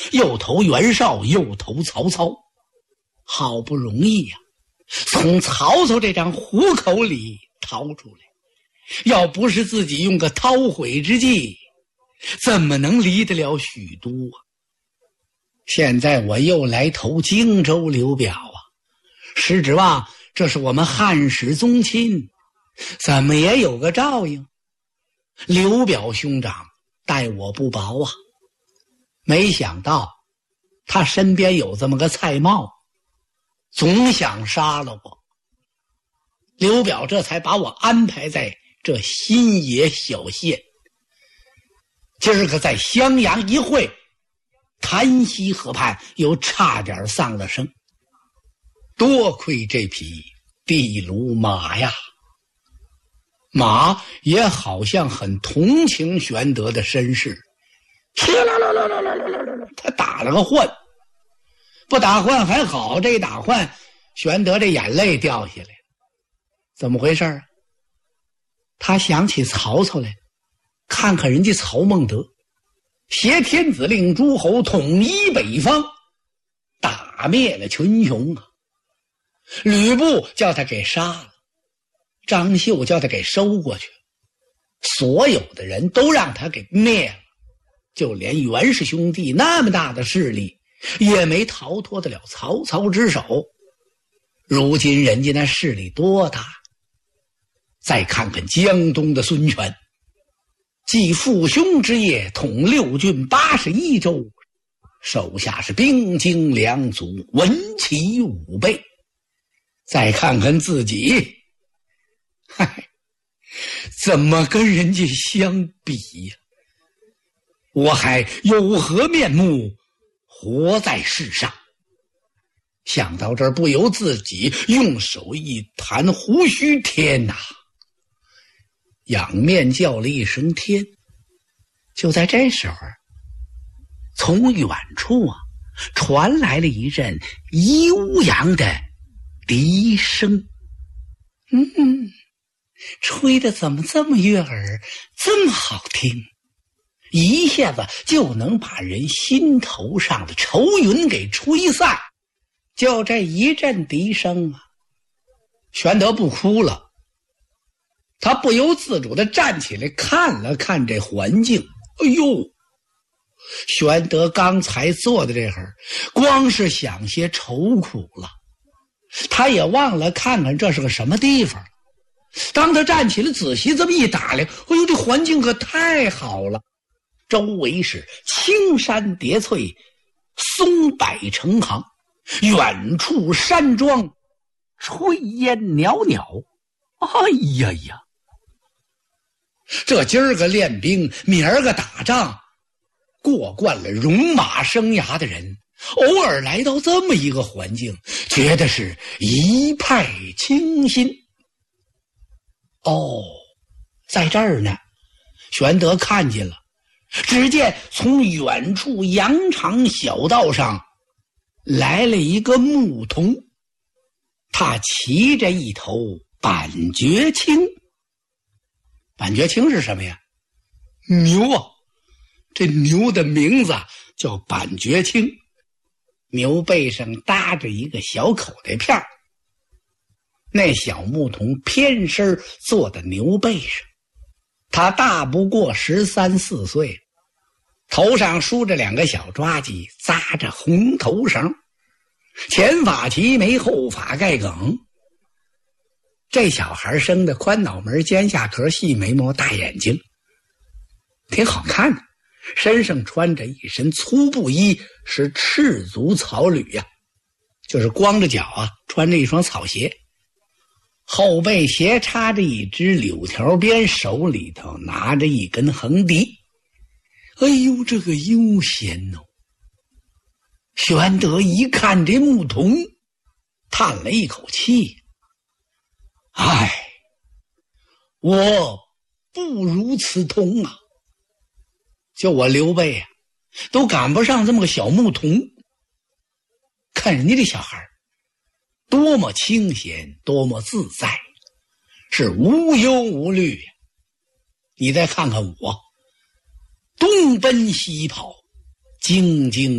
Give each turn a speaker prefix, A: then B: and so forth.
A: 又投袁绍，又投曹操，好不容易呀，从曹操这张虎口里逃出来，要不是自己用个韬晦之计，怎么能离得了许都啊？现在我又来投荆州刘表啊，是指望这是我们汉室宗亲，怎么也有个照应。刘表兄长待我不薄啊，没想到他身边有这么个蔡瑁，总想杀了我。刘表这才把我安排在这新野小县，今儿个在襄阳一会，潭溪河畔又差点丧了生。多亏这匹地卢马呀，马也好像很同情玄德的身世，他打了个换，不打换还好，这一打换，玄德这眼泪掉下来。怎么回事啊？他想起曹操来，看看人家曹孟德，挟天子令诸侯，统一北方，打灭了群雄啊。吕布叫他给杀了，张绣叫他给收过去，所有的人都让他给灭了，就连袁氏兄弟那么大的势力也没逃脱得了曹操之手。如今人家那势力多大！再看看江东的孙权，继父兄之业，统6郡81州，手下是兵精粮足，文骑武备。再看看自己，嗨，怎么跟人家相比呀？我还有何面目活在世上？想到这儿，不由自己用手一弹胡须，天哪！仰面叫了一声天。就在这时候，从远处啊传来了一阵悠扬的笛声。吹得怎么这么悦耳，这么好听，一下子就能把人心头上的愁云给吹散。就这一阵笛声啊，玄德不哭了，他不由自主地站起来看了看这环境。哎呦，玄德刚才坐在这儿，光是想些愁苦了，他也忘了看看这是个什么地方。当他站起来仔细这么一打量，哎呦，这环境可太好了，周围是青山叠翠，松柏成行，远处山庄炊烟袅袅。哎呀呀，这今儿个练兵，明儿个打仗，过惯了戎马生涯的人，偶尔来到这么一个环境，觉得是一派清新。哦，在这儿呢，玄德看见了，只见从远处羊肠小道上来了一个牧童，他骑着一头板绝青。板绝青是什么呀？牛啊，这牛的名字叫板绝青，牛背上搭着一个小口袋片，那小牧童偏身坐在牛背上，他大不过13、14岁，头上梳着2个小抓髻，扎着红头绳，前发齐眉，后发盖梗。这小孩生的宽脑门，尖下壳，细眉毛，大眼睛，挺好看的。身上穿着一身粗布衣，是赤足草履呀，就是光着脚啊，穿着一双草鞋，后背斜插着一只柳条鞭，手里头拿着一根横笛。哎呦，这个悠闲哦！玄德一看这牧童，叹了一口气，唉，我不如此童啊！就我刘备啊，都赶不上这么个小牧童。看人家这小孩多么清闲，多么自在，是无忧无虑呀。你再看看我，东奔西跑，兢兢